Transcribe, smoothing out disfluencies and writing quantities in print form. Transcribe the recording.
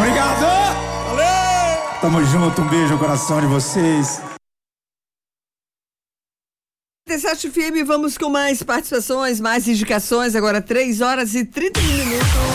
Obrigado! Valeu! Tamo junto, um beijo no coração de vocês. 17 FM, vamos com mais participações, mais indicações, agora 3 horas e 30 minutos.